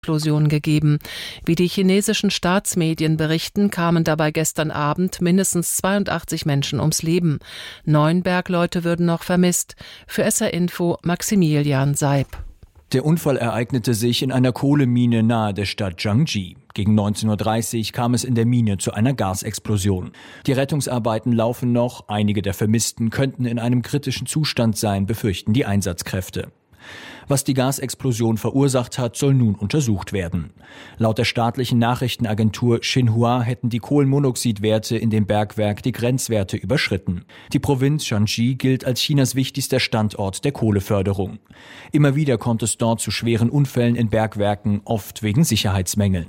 Explosion gegeben. Wie die chinesischen Staatsmedien berichten, kamen dabei gestern Abend mindestens 82 Menschen ums Leben. 9 Bergleute würden noch vermisst. Für SR Info Maximilian Seib. Der Unfall ereignete sich in einer Kohlemine nahe der Stadt Jiangji. Gegen 19:30 Uhr kam es in der Mine zu einer Gasexplosion. Die Rettungsarbeiten laufen noch. Einige der Vermissten könnten in einem kritischen Zustand sein, befürchten die Einsatzkräfte. Was die Gasexplosion verursacht hat, soll nun untersucht werden. Laut der staatlichen Nachrichtenagentur Xinhua hätten die Kohlenmonoxidwerte in dem Bergwerk die Grenzwerte überschritten. Die Provinz Shanxi gilt als Chinas wichtigster Standort der Kohleförderung. Immer wieder kommt es dort zu schweren Unfällen in Bergwerken, oft wegen Sicherheitsmängeln.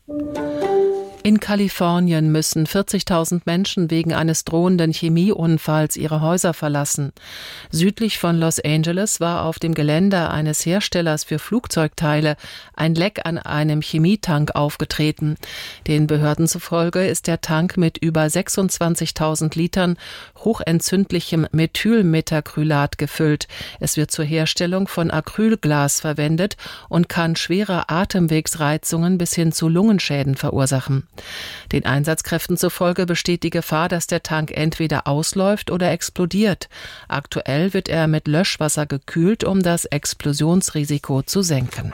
In Kalifornien müssen 40.000 Menschen wegen eines drohenden Chemieunfalls ihre Häuser verlassen. Südlich von Los Angeles war auf dem Gelände eines Herstellers für Flugzeugteile ein Leck an einem Chemietank aufgetreten. Den Behörden zufolge ist der Tank mit über 26.000 Litern hochentzündlichem Methylmetacrylat gefüllt. Es wird zur Herstellung von Acrylglas verwendet und kann schwere Atemwegsreizungen bis hin zu Lungenschäden verursachen. Den Einsatzkräften zufolge besteht die Gefahr, dass der Tank entweder ausläuft oder explodiert. Aktuell wird er mit Löschwasser gekühlt, um das Explosionsrisiko zu senken.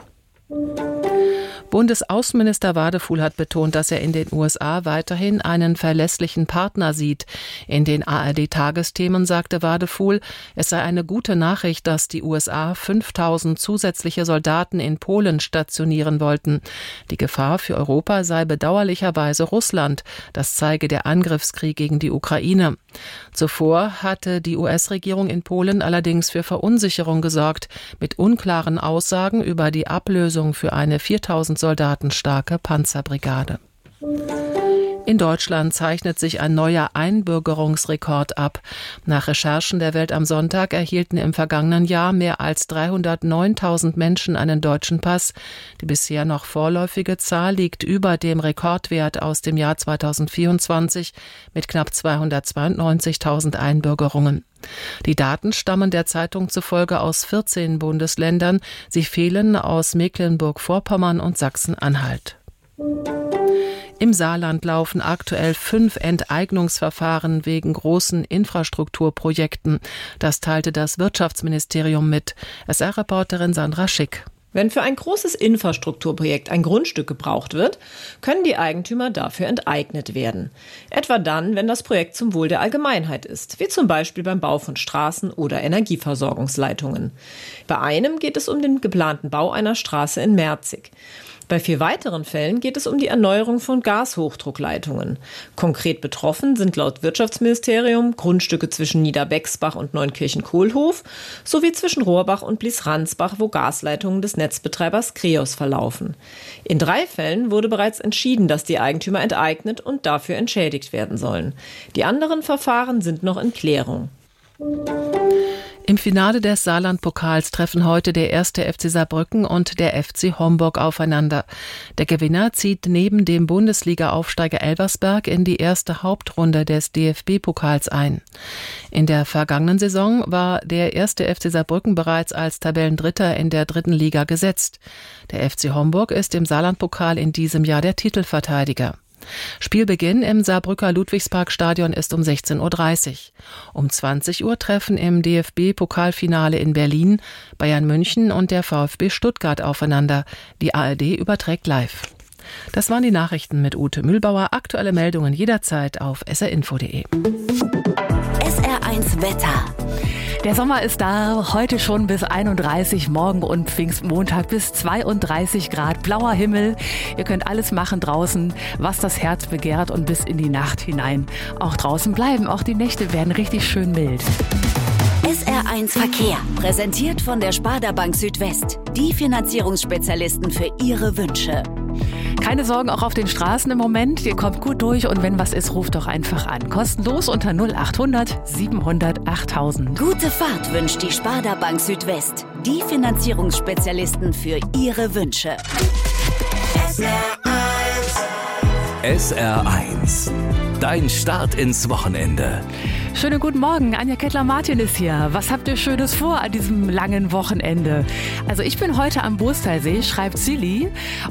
Bundesaußenminister Wadefuhl hat betont, dass er in den USA weiterhin einen verlässlichen Partner sieht. In den ARD-Tagesthemen sagte Wadefuhl, es sei eine gute Nachricht, dass die USA 5.000 zusätzliche Soldaten in Polen stationieren wollten. Die Gefahr für Europa sei bedauerlicherweise Russland. Das zeige der Angriffskrieg gegen die Ukraine. Zuvor hatte die US-Regierung in Polen allerdings für Verunsicherung gesorgt, mit unklaren Aussagen über die Ablösung für eine 4.000 Soldaten starke Panzerbrigade. In Deutschland zeichnet sich ein neuer Einbürgerungsrekord ab. Nach Recherchen der Welt am Sonntag erhielten im vergangenen Jahr mehr als 309.000 Menschen einen deutschen Pass. Die bisher noch vorläufige Zahl liegt über dem Rekordwert aus dem Jahr 2024 mit knapp 292.000 Einbürgerungen. Die Daten stammen der Zeitung zufolge aus 14 Bundesländern. Sie fehlen aus Mecklenburg-Vorpommern und Sachsen-Anhalt. Im Saarland laufen aktuell 5 Enteignungsverfahren wegen großen Infrastrukturprojekten. Das teilte das Wirtschaftsministerium mit. SR-Reporterin Sandra Schick. Wenn für ein großes Infrastrukturprojekt ein Grundstück gebraucht wird, können die Eigentümer dafür enteignet werden. Etwa dann, wenn das Projekt zum Wohl der Allgemeinheit ist, wie zum Beispiel beim Bau von Straßen oder Energieversorgungsleitungen. Bei einem geht es um den geplanten Bau einer Straße in Merzig. Bei 4 weiteren Fällen geht es um die Erneuerung von Gashochdruckleitungen. Konkret betroffen sind laut Wirtschaftsministerium Grundstücke zwischen Niederbexbach und Neunkirchen-Kohlhof sowie zwischen Rohrbach und Blies-Ransbach, wo Gasleitungen des Netzbetreibers Kreos verlaufen. In 3 Fällen wurde bereits entschieden, dass die Eigentümer enteignet und dafür entschädigt werden sollen. Die anderen Verfahren sind noch in Klärung. Im Finale des Saarland-Pokals treffen heute der 1. FC Saarbrücken und der FC Homburg aufeinander. Der Gewinner zieht neben dem Bundesliga-Aufsteiger Elversberg in die erste Hauptrunde des DFB-Pokals ein. In der vergangenen Saison war der 1. FC Saarbrücken bereits als Tabellendritter in der 3. Liga gesetzt. Der FC Homburg ist im Saarland-Pokal in diesem Jahr der Titelverteidiger. Spielbeginn im Saarbrücker Ludwigsparkstadion ist um 16:30 Uhr. Um 20 Uhr treffen im DFB-Pokalfinale in Berlin Bayern München und der VfB Stuttgart aufeinander. Die ARD überträgt live. Das waren die Nachrichten mit Ute Mühlbauer. Aktuelle Meldungen jederzeit auf srinfo.de. SR1 Wetter. Der Sommer ist da, heute schon bis 31, morgen und Pfingstmontag bis 32 Grad, blauer Himmel. Ihr könnt alles machen draußen, was das Herz begehrt und bis in die Nacht hinein. Auch draußen bleiben, auch die Nächte werden richtig schön mild. SR1 Verkehr, präsentiert von der Sparda Bank Südwest. Die Finanzierungsspezialisten für Ihre Wünsche. Keine Sorgen auch auf den Straßen im Moment. Ihr kommt gut durch und wenn was ist, ruft doch einfach an. Kostenlos unter 0800 700 8000. Gute Fahrt wünscht die Sparda Bank Südwest. Die Finanzierungsspezialisten für Ihre Wünsche. SR1. Dein Start ins Wochenende. Schönen guten Morgen, Anja Kettler-Martin ist hier. Was habt ihr Schönes vor an diesem langen Wochenende? Also ich bin heute am Boostalsee, schreibt Silly.